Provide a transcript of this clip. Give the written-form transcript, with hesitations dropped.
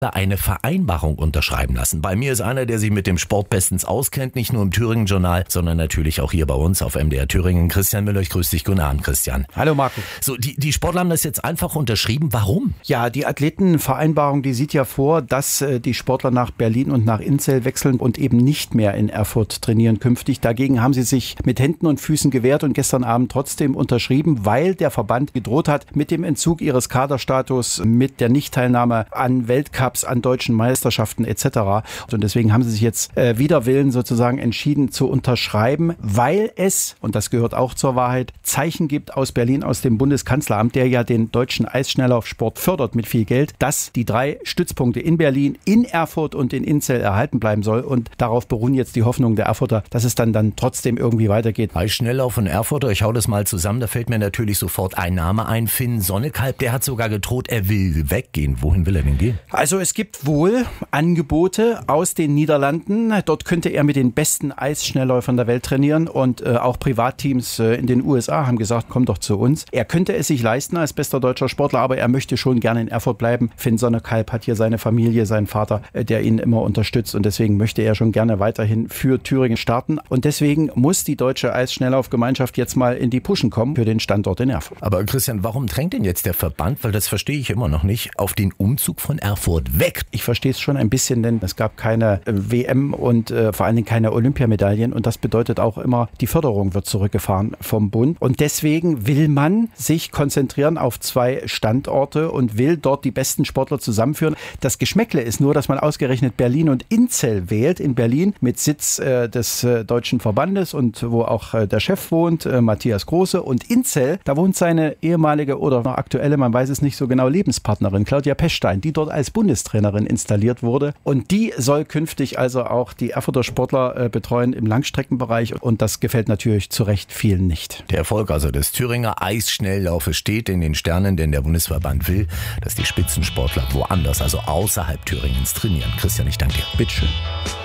eine Vereinbarung unterschreiben lassen. Bei mir ist einer, der sich mit dem Sport bestens auskennt, nicht nur im Thüringen-Journal, sondern natürlich auch hier bei uns auf MDR Thüringen. Christian Müller, ich grüße dich. Guten Abend, Christian. Hallo Marco. So, die Sportler haben das jetzt einfach unterschrieben. Warum? Ja, die Athletenvereinbarung, die sieht ja vor, dass die Sportler nach Berlin und nach Inzell wechseln und eben nicht mehr in Erfurt trainieren künftig. Dagegen haben sie sich mit Händen und Füßen gewehrt und gestern Abend trotzdem unterschrieben, weil der Verband gedroht hat mit dem Entzug ihres Kaderstatus, mit der Nichtteilnahme an Weltcups, an deutschen Meisterschaften etc. Und deswegen haben sie sich jetzt wider Willen sozusagen entschieden zu unterschreiben, weil es, und das gehört auch zur Wahrheit, Zeichen gibt aus Berlin, aus dem Bundeskanzleramt, der ja den deutschen Eisschnelllaufsport fördert mit viel Geld, dass die 3 Stützpunkte in Berlin, in Erfurt und in Inzell erhalten bleiben soll. Und darauf beruhen jetzt die Hoffnungen der Erfurter, dass es dann trotzdem irgendwie weitergeht. Eisschnelllauf und Erfurter, ich hau das mal zusammen, da fällt mir natürlich sofort ein Name ein, Finn Sonnekalb, der hat sogar gedroht, er will weggehen. Wohin will er denn gehen? Also es gibt wohl Angebote aus den Niederlanden. Dort könnte er mit den besten Eisschnellläufern der Welt trainieren und auch Privatteams in den USA haben gesagt, komm doch zu uns. Er könnte es sich leisten als bester deutscher Sportler, aber er möchte schon gerne in Erfurt bleiben. Finn Sonnekalb hat hier seine Familie, seinen Vater, der ihn immer unterstützt und deswegen möchte er schon gerne weiterhin für Thüringen starten. Und deswegen muss die deutsche Eisschnelllaufgemeinschaft jetzt mal in die Puschen kommen für den Standort in Erfurt. Aber Christian, warum drängt denn jetzt der Verband, weil das verstehe ich immer noch nicht, auf den Umzug von Erfurt weg? Ich verstehe es schon ein bisschen, denn es gab keine WM und vor allen Dingen keine Olympiamedaillen und das bedeutet auch immer, die Förderung wird zurückgefahren vom Bund und deswegen will man sich konzentrieren auf 2 Standorte und will dort die besten Sportler zusammenführen. Das Geschmäckle ist nur, dass man ausgerechnet Berlin und Inzell wählt. In Berlin mit Sitz des deutschen Verbandes und wo auch der Chef wohnt, Matthias Große, und Inzell, da wohnt seine ehemalige oder noch aktuelle, man weiß es nicht so genau, Lebenspartnerin Claudia Pechstein, die dort als Bundestrainerin installiert wurde und die soll künftig also auch die Erfurter Sportler betreuen im Langstreckenbereich und das gefällt natürlich zu Recht vielen nicht. Der Erfolg also des Thüringer Eisschnelllaufes steht in den Sternen, denn der Bundesverband will, dass die Spitzensportler woanders, also außerhalb Thüringens trainieren. Christian, ich danke dir. Bitteschön.